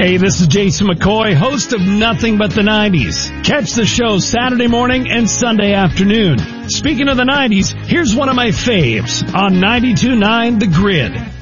Hey, this is Jason McCoy, host of Nothing But the 90s. Catch the show Saturday morning and Sunday afternoon. Speaking of the 90s, here's one of my faves on 92.9 The Grid.